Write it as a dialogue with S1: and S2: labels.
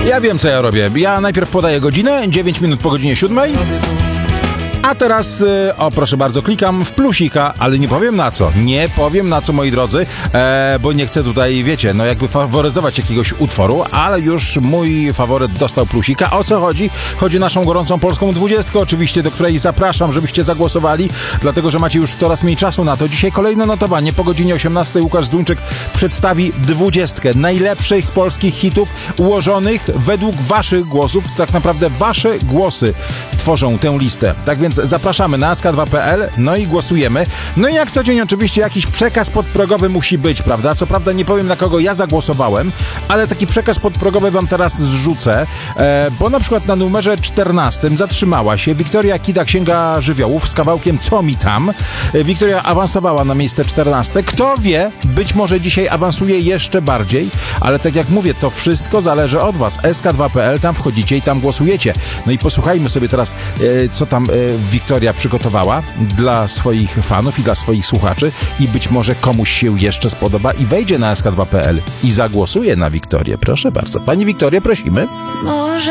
S1: Ja wiem, co ja robię. Ja najpierw podaję godzinę, 9 minut po godzinie 7. A teraz, proszę bardzo, klikam w plusika, ale nie powiem na co. Nie powiem na co, moi drodzy, bo nie chcę tutaj, wiecie, jakby faworyzować jakiegoś utworu, ale już mój faworyt dostał plusika. O co chodzi? Chodzi o naszą gorącą polską 20, oczywiście, do której zapraszam, żebyście zagłosowali, dlatego, że macie już coraz mniej czasu na to. Dzisiaj kolejne notowanie. Po godzinie 18 Łukasz Zduńczyk przedstawi 20 najlepszych polskich hitów ułożonych według waszych głosów. Tak naprawdę wasze głosy tworzą tę listę. Tak więc zapraszamy na sk2.pl, no i głosujemy. No i jak co dzień oczywiście jakiś przekaz podprogowy musi być, prawda? Co prawda nie powiem, na kogo ja zagłosowałem, ale taki przekaz podprogowy wam teraz zrzucę, bo na przykład na numerze 14 zatrzymała się Wiktoria Kida, Księga Żywiołów z kawałkiem Co mi tam. Wiktoria awansowała na miejsce 14. Kto wie, być może dzisiaj awansuje jeszcze bardziej, ale tak jak mówię, to wszystko zależy od was. sk2.pl, tam wchodzicie i tam głosujecie. No i posłuchajmy sobie teraz, co tam Wiktoria przygotowała dla swoich fanów i dla swoich słuchaczy i być może komuś się jeszcze spodoba i wejdzie na sk2.pl i zagłosuje na Wiktorię. Proszę bardzo. Pani Wiktorię, prosimy.
S2: Może